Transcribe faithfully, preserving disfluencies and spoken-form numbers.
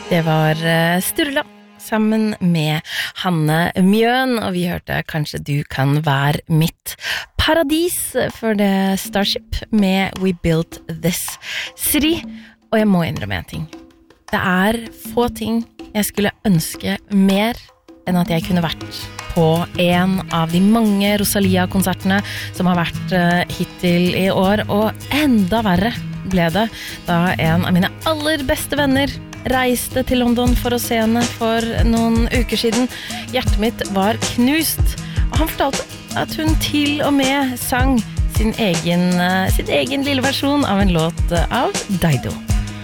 Det var Sturla sammen med Hanne Mjøen, og vi hørte Kanskje du kan være mitt paradis for det Starship med We Built This City. Og jeg må innrømme en ting. Det er få ting jeg skulle ønske mer enn at jeg kunne vært på en av de mange Rosalia-konsertene som har vært hittil i år, og enda verre ble det da en av mine aller beste venner reiste til London for å se henne for noen uker siden. Hjertet mitt var knust, og han fortalte at hun til og med sang sin egen, sin egen lille versjon av en låt av Dido.